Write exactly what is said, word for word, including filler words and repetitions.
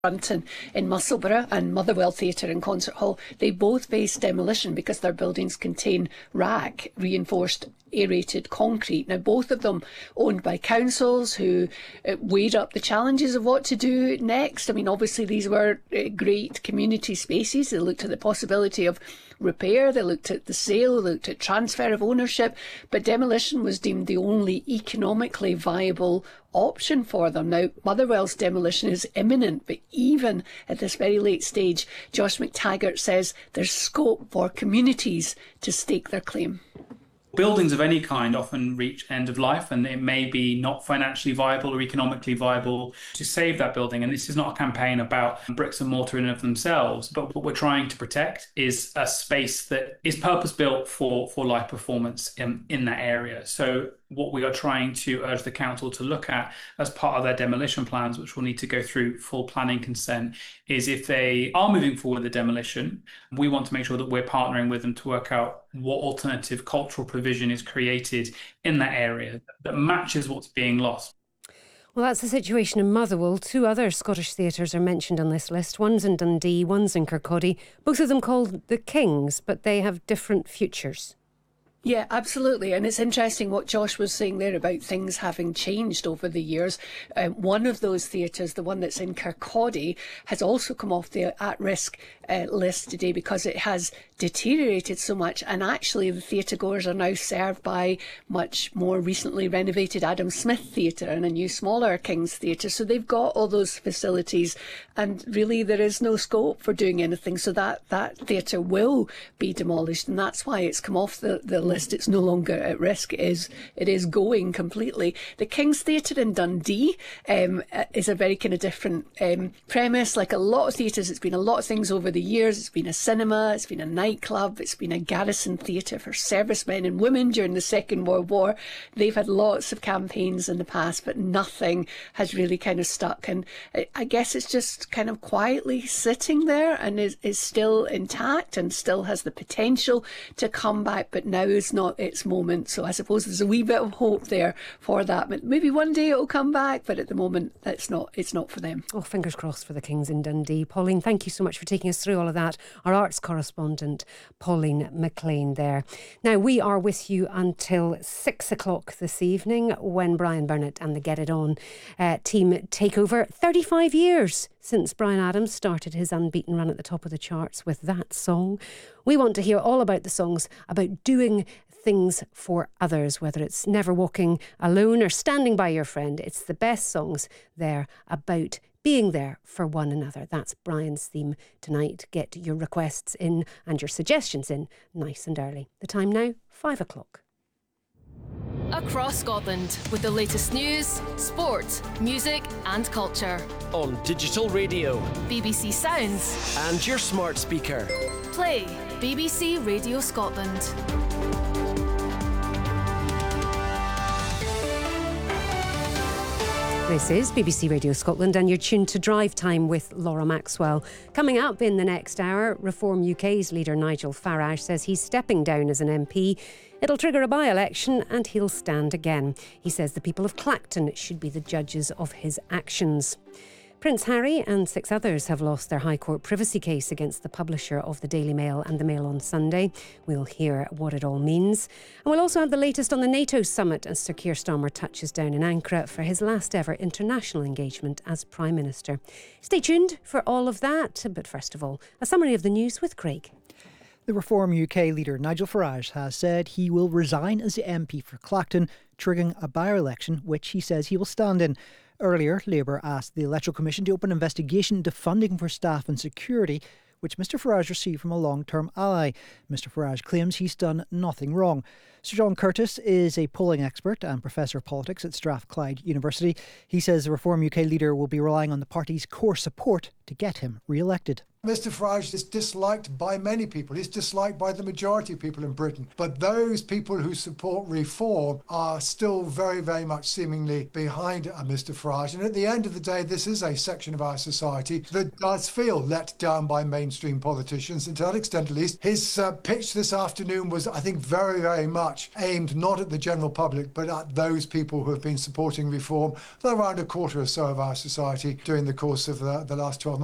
Brunton in Musselburgh and Motherwell Theatre and Concert Hall, they both face demolition because their buildings contain R A C, reinforced aerated concrete. Now, both of them owned by councils who uh, weighed up the challenges of what to do next. I mean, obviously these were uh, great community spaces. They looked at the possibility of repair, they looked at the sale, they looked at transfer of ownership, but demolition was deemed the only economically viable option for them. Now, Motherwell's demolition is imminent, but even at this very late stage, Josh McTaggart says there's scope for communities to stake their claim. Buildings of any kind often reach end of life, and it may be not financially viable or economically viable to save that building. And this is not a campaign about bricks and mortar in and of themselves, but what we're trying to protect is a space that is purpose-built for, for life performance in, in that area. So what we are trying to urge the council to look at as part of their demolition plans, which will need to go through full planning consent, is if they are moving forward with the demolition, we want to make sure that we're partnering with them to work out what alternative cultural provision is created in that area that matches what's being lost. Well, that's the situation in Motherwell. Two other Scottish theatres are mentioned on this list. One's in Dundee, one's in Kirkcaldy. Both of them called the Kings, but they have different futures. Yeah, absolutely. And it's interesting what Josh was saying there about things having changed over the years. Um, one of those theatres, the one that's in Kirkcaldy, has also come off the at-risk uh, list today because it has deteriorated so much. And actually, the theatre goers are now served by much more recently renovated Adam Smith Theatre and a new smaller King's Theatre. So they've got all those facilities, and really there is no scope for doing anything. So that, that theatre will be demolished, and that's why it's come off the, the list. It's no longer at risk. It is, it is going completely. The King's Theatre in Dundee um, is a very kind of different um, premise. Like a lot of theatres, it's been a lot of things over the years. It's been a cinema, it's been a nightclub, it's been a garrison theatre for servicemen and women during the Second World War. They've had lots of campaigns in the past, but nothing has really kind of stuck. And I guess it's just kind of quietly sitting there and is, is still intact and still has the potential to come back, but now is not its moment. So I suppose there's a wee bit of hope there for that. But maybe one day it'll come back, but at the moment it's not it's not for them. Oh, fingers crossed for the Kings in Dundee. Pauline, thank you so much for taking us through all of that. Our arts correspondent, Pauline McLean there. Now, we are with you until six o'clock this evening when Brian Burnett and the Get It On uh, team take over. thirty-five years since Bryan Adams started his unbeaten run at the top of the charts with that song. We want to hear all about the songs about doing things for others, whether it's Never Walking Alone or Standing By Your Friend. It's the best songs there about being there for one another. That's Brian's theme tonight. Get your requests in and your suggestions in nice and early. The time now, five o'clock. Across Scotland with the latest news, sport, music and culture. On digital radio, B B C Sounds and your smart speaker. Play B B C Radio Scotland. This is B B C Radio Scotland and you're tuned to Drive Time with Laura Maxwell. Coming up in the next hour, Reform U K's leader Nigel Farage says he's stepping down as an M P. It'll trigger a by-election and he'll stand again. He says the people of Clacton should be the judges of his actions. Prince Harry and six others have lost their High Court privacy case against the publisher of the Daily Mail and the Mail on Sunday. We'll hear what it all means. And we'll also have the latest on the NATO summit as Sir Keir Starmer touches down in Ankara for his last ever international engagement as Prime Minister. Stay tuned for all of that. But first of all, a summary of the news with Craig. The Reform U K leader Nigel Farage has said he will resign as the M P for Clacton, triggering a by-election which he says he will stand in. Earlier, Labour asked the Electoral Commission to open an investigation into funding for staff and security, which Mr Farage received from a long-term ally. Mr Farage claims he's done nothing wrong. Sir John Curtis is a polling expert and Professor of Politics at Strathclyde University. He says the Reform U K leader will be relying on the party's core support to get him re-elected. Mr Farage is disliked by many people. He's disliked by the majority of people in Britain. But those people who support reform are still very, very much seemingly behind uh, Mr Farage. And at the end of the day, this is a section of our society that does feel let down by mainstream politicians. And to that extent, at least, his uh, pitch this afternoon was, I think, very, very much aimed not at the general public, but at those people who have been supporting reform, around a quarter or so of our society during the course of the, the last twelve months.